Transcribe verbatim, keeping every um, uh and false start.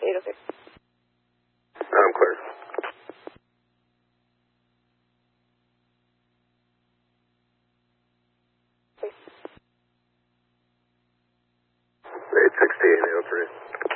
eight oh six. I'm clear. Please. eight sixty-eight, eight oh three.